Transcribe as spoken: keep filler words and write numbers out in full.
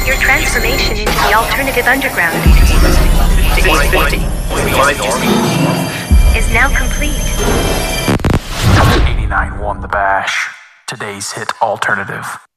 Your transformation into the alternative underground is now complete. eighty-nine won the bash. Today's hit alternative.